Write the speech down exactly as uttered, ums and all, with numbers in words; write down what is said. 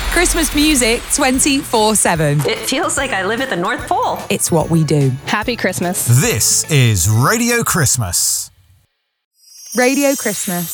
Christmas music twenty-four seven. It feels like I live at the North Pole. It's what we do. Happy Christmas. This is Radio Christmas. Radio Christmas.